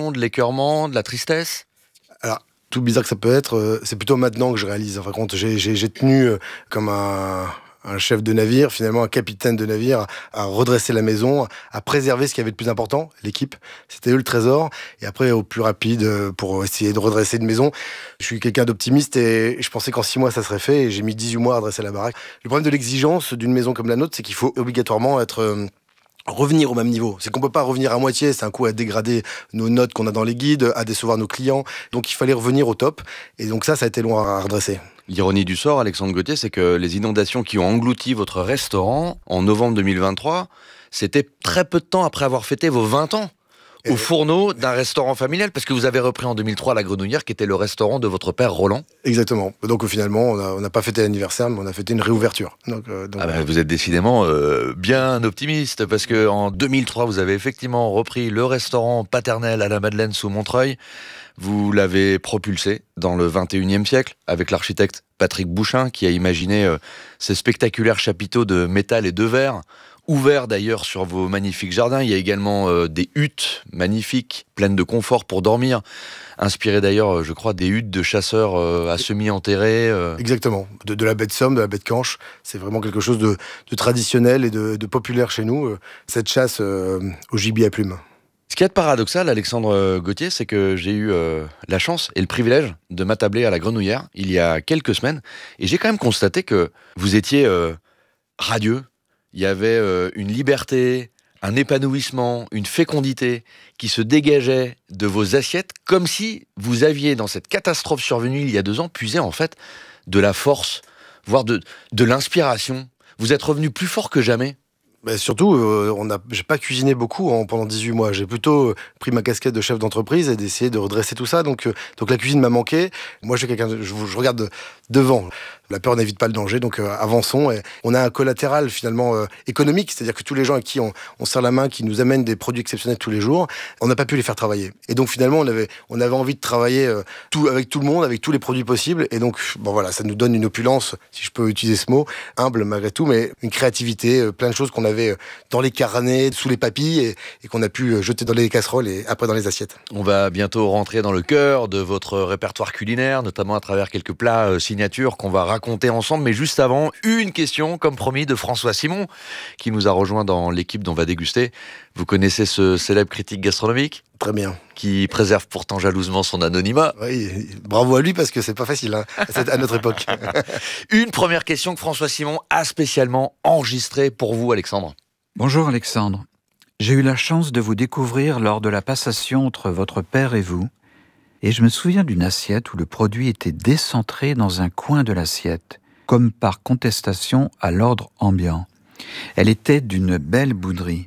frustration, de l'écœurement, de la tristesse ? Alors, tout bizarre que ça peut être, c'est plutôt maintenant que je réalise. Enfin, quand j'ai tenu comme un chef de navire, finalement un capitaine de navire, à redresser la maison, à préserver ce qu'il y avait de plus important, l'équipe. C'était eux le trésor. Et après, au plus rapide, pour essayer de redresser une maison. Je suis quelqu'un d'optimiste et je pensais qu'en 6 mois, ça serait fait. Et j'ai mis 18 mois à dresser la baraque. Le problème de l'exigence d'une maison comme la nôtre, c'est qu'il faut obligatoirement revenir au même niveau. C'est qu'on peut pas revenir à moitié, c'est un coup à dégrader nos notes qu'on a dans les guides, à décevoir nos clients. Donc il fallait revenir au top. Et donc ça a été long à redresser. L'ironie du sort, Alexandre Gauthier, c'est que les inondations qui ont englouti votre restaurant en novembre 2023, c'était très peu de temps après avoir fêté vos 20 ans au fourneau d'un restaurant familial, parce que vous avez repris en 2003 la Grenouillère, qui était le restaurant de votre père Roland. Exactement. Donc finalement, on n'a pas fêté l'anniversaire, mais on a fêté une réouverture. Vous êtes décidément bien optimiste, parce que en 2003, vous avez effectivement repris le restaurant paternel à la Madeleine sous Montreuil. Vous l'avez propulsé dans le 21e siècle avec l'architecte Patrick Bouchain, qui a imaginé ces spectaculaires chapiteaux de métal et de verre, ouverts d'ailleurs sur vos magnifiques jardins. Il y a également des huttes magnifiques, pleines de confort pour dormir, inspirées d'ailleurs, je crois, des huttes de chasseurs à semis enterrés. Exactement, de la baie de Somme, de la baie de Canche. C'est vraiment quelque chose de traditionnel et de populaire chez nous, cette chasse au gibier à plumes. Ce qui est paradoxal, Alexandre Gauthier, c'est que j'ai eu la chance et le privilège de m'attabler à la Grenouillère il y a quelques semaines, et j'ai quand même constaté que vous étiez radieux. Il y avait une liberté, un épanouissement, une fécondité qui se dégageait de vos assiettes, comme si vous aviez, dans cette catastrophe survenue il y a 2 ans, puisé en fait de la force, voire de l'inspiration. Vous êtes revenu plus fort que jamais. Surtout, j'ai pas cuisiné beaucoup pendant 18 mois. J'ai plutôt pris ma casquette de chef d'entreprise et d'essayer de redresser tout ça. Donc la cuisine m'a manqué. Moi, je suis quelqu'un, je regarde devant. La peur n'évite pas le danger, donc avançons. Et on a un collatéral finalement économique, c'est-à-dire que tous les gens à qui on serre la main, qui nous amènent des produits exceptionnels tous les jours, on n'a pas pu les faire travailler. Et donc finalement, on avait envie de travailler avec tout le monde, avec tous les produits possibles. Et donc, voilà, ça nous donne une opulence, si je peux utiliser ce mot, humble malgré tout, mais une créativité, plein de choses qu'on avait dans les carnets, sous les papilles, et qu'on a pu jeter dans les casseroles et après dans les assiettes. On va bientôt rentrer dans le cœur de votre répertoire culinaire, notamment à travers quelques plats signatures qu'on va raconter ensemble. Mais juste avant, une question, comme promis, de François Simon, qui nous a rejoint dans l'équipe d'On va déguster. Vous connaissez ce célèbre critique gastronomique ? Très bien. Qui préserve pourtant jalousement son anonymat. Oui, bravo à lui, parce que c'est pas facile, hein, à notre époque. Une première question que François Simon a spécialement enregistrée pour vous, Alexandre. Bonjour Alexandre. J'ai eu la chance de vous découvrir lors de la passation entre votre père et vous, et je me souviens d'une assiette où le produit était décentré dans un coin de l'assiette, comme par contestation à l'ordre ambiant. Elle était d'une belle bouderie.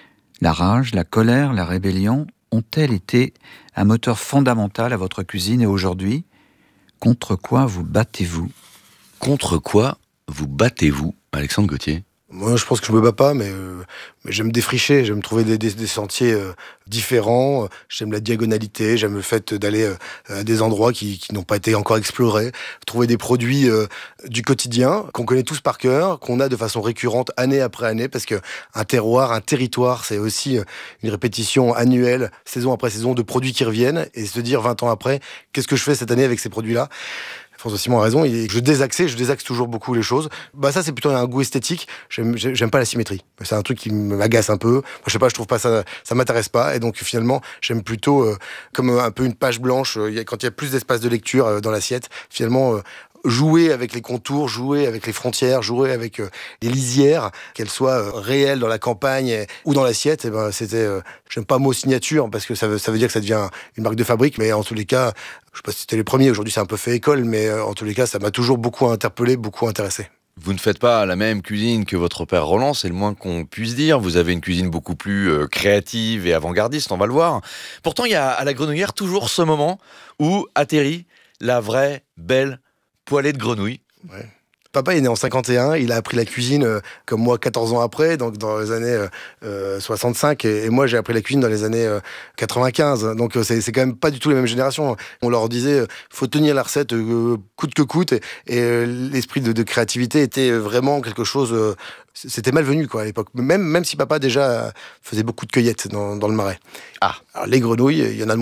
La rage, la colère, la rébellion ont-elles été un moteur fondamental à votre cuisine, et aujourd'hui, contre quoi vous battez-vous ? Contre quoi vous battez-vous, Alexandre Gauthier ? Moi, je pense que je me bats pas, mais j'aime défricher, j'aime trouver des sentiers différents, j'aime la diagonalité, j'aime le fait d'aller à des endroits qui n'ont pas été encore explorés, trouver des produits du quotidien, qu'on connaît tous par cœur, qu'on a de façon récurrente année après année, parce que un terroir, un territoire, c'est aussi une répétition annuelle, saison après saison, de produits qui reviennent, et se dire 20 ans après, qu'est-ce que je fais cette année avec ces produits-là ? François Simon a raison, je désaxe toujours beaucoup les choses. Ça, c'est plutôt un goût esthétique. J'aime pas la symétrie. C'est un truc qui m'agace un peu. Moi, je sais pas, je trouve pas ça m'intéresse pas. Et donc, finalement, j'aime plutôt, comme un peu une page blanche, quand il y a plus d'espace de lecture dans l'assiette, finalement, jouer avec les contours, jouer avec les frontières, jouer avec les lisières, qu'elles soient réelles dans la campagne ou dans l'assiette. J'aime pas le mot signature, parce que ça veut dire que ça devient une marque de fabrique, mais en tous les cas, je sais pas si c'était les premiers, aujourd'hui c'est un peu fait école, mais en tous les cas, ça m'a toujours beaucoup interpellé, beaucoup intéressé. Vous ne faites pas la même cuisine que votre père Roland, c'est le moins qu'on puisse dire. Vous avez une cuisine beaucoup plus créative et avant-gardiste, on va le voir. Pourtant, il y a à la Grenouillère toujours ce moment où atterrit la vraie, belle poêlée de grenouille. Ouais. Papa est né en 51, il a appris la cuisine comme moi 14 ans après, donc dans les années 65, et moi j'ai appris la cuisine dans les années 95, donc c'est quand même pas du tout les mêmes générations. On leur disait faut tenir la recette coûte que coûte, et l'esprit de créativité était vraiment quelque chose, c'était malvenu quoi à l'époque, même si papa déjà faisait beaucoup de cueillettes dans le Marais. Alors les grenouilles, il y en a